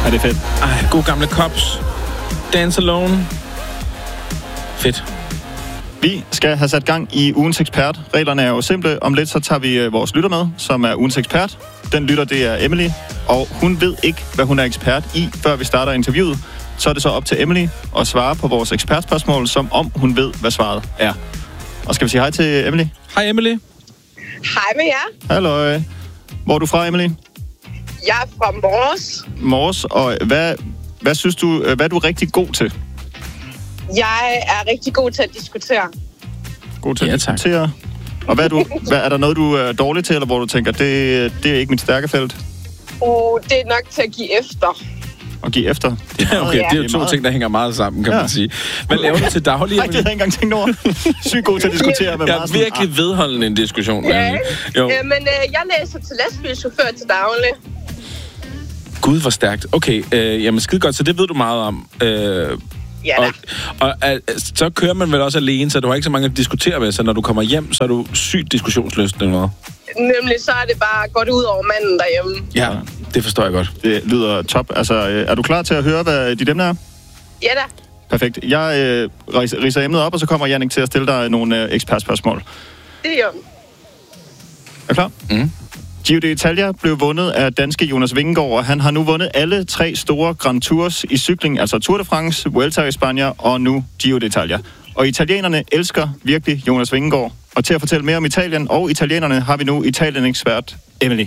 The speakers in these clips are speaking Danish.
Ja, det er fedt. Ej, god gamle Cops. Dance Alone. Fedt. Vi skal have sat gang i ugens ekspert. Reglerne er jo simple. Om lidt så tager vi vores lytter med, som er ugens ekspert. Den lytter, det er Emily, og hun ved ikke, hvad hun er ekspert i, før vi starter interviewet. Så er det så op til Emily at svare på vores ekspertspørgsmål, som om hun ved, hvad svaret er. Og skal vi sige hej til Emily? Hej Emily. Hej med jer. Hallo. Hvor er du fra, Emily? Jeg er fra Mors. Mors, og hvad synes du, hvad er du rigtig god til? Jeg er rigtig god til at diskutere. God til at diskutere. Og er der noget, du er dårlig til, eller hvor du tænker, det er ikke mit stærke felt? Det er nok til at give efter. Og give efter? Okay, det er jo to ting, der hænger meget sammen, kan man sige. Hvad laver du til daglig? Nej, det havde jeg ikke engang tænkt over. Sygt god til at diskutere med meget. Jeg er virkelig vedholdende en diskussion. Ja, men jeg læser til lastbilchauffør til daglig. Gud, hvor stærkt. Okay, jamen skide godt, så det ved du meget om. Ja da. Og så kører man vel også alene, så du har ikke så mange at diskutere med, så når du kommer hjem, så er du sygt diskussionslyst eller noget. Nemlig, så er det bare godt ud over manden derhjemme. Ja, det forstår jeg godt. Det lyder top. Altså, er du klar til at høre, hvad dit emne er? Ja da. Perfekt. Jeg ridser emnet op, og så kommer Jannik til at stille dig nogle ekspertspørgsmål. Det gør. Er du klar? Mm. Giro d'Italia blev vundet af danske Jonas Vingegaard, og han har nu vundet alle 3 store Grand Tours i cykling, altså Tour de France, Vuelta i Spanien og nu Giro d'Italia. Og italienerne elsker virkelig Jonas Vingegaard. Og til at fortælle mere om Italien og italienerne har vi nu Italien-ekspert Emily.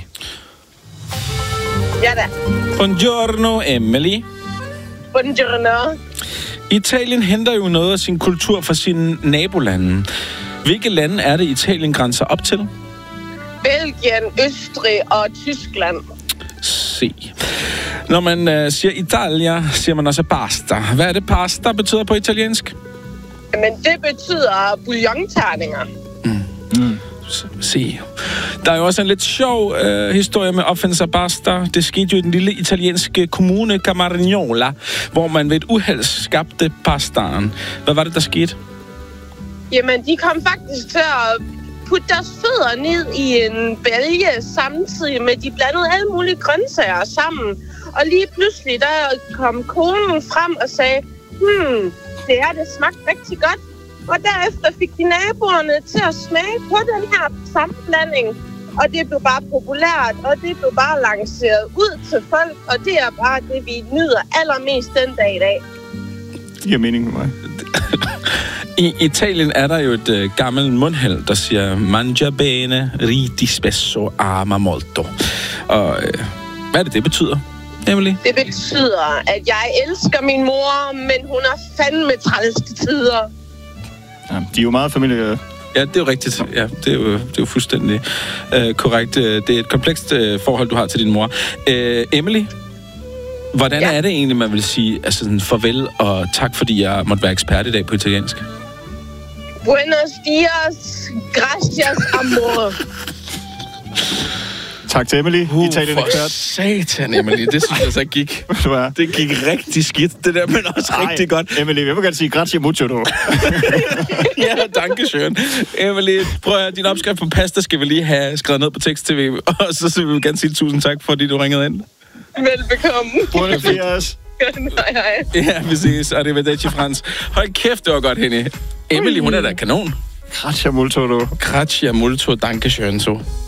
Ja da. Buongiorno, Emily. Buongiorno. Italien henter jo noget af sin kultur fra sine nabolande. Hvilke lande er det, Italien grænser op til? Belgien, Østrig og Tyskland. Se. Når man siger Italia, siger man også pasta. Hvad er det pasta betyder på italiensk? Men det betyder bouillonterninger. Se. Der er jo også en lidt sjov historie med opfindelse af pasta. Det skete jo i den lille italienske kommune Camarignola, hvor man ved et uheld skabte pastaen. Hvad var det, der skete? Jamen, de kom faktisk til at putte deres fødder ned i en bælge samtidig med, de blandede alle mulige grøntsager sammen. Og lige pludselig, der kom konen frem og sagde, det smagte rigtig godt. Og derefter fik de naboerne til at smage på den her sammenblanding. Og det blev bare populært, og det blev bare lanceret ud til folk. Og det er bare det, vi nyder allermest den dag i dag. Det giver mening med mig. I Italien er der jo et gammelt mundheld, der siger mangia bene, ridi spesso, ama molto. Og hvad er det betyder, Emily? Det betyder, at jeg elsker min mor, men hun er fandme træls til tider. Ja, de er jo meget familie. Ja, det er jo rigtigt. Ja, det er jo fuldstændig korrekt. Det er et komplekst forhold, du har til din mor. Emily, hvordan er det egentlig, man vil sige altså sådan, farvel og tak, fordi jeg måtte være ekspert i dag på italiensk? Buenos dias, gracias, amor. Tak til Emily, Italien-ekspert. For satan, Emily. Det synes jeg så gik. Det gik rigtig skidt, det der, men også rigtig godt. Emily, jeg vil gerne sige grazie mucho, du. Ja, danke schön. Emily, prøv at din opskrift på pasta skal vi lige have skrevet ned på tekst-tv, og så vil vi gerne sige tusind tak, fordi du ringede ind. Velbekomme. Buenos dias. Hej. Ja, vi ses. Arrivederci, Frans. Hold kæft, det var godt, Henny. Emily, hun er da kanon. Grazie molto, du. Grazie molto, danke schön, så.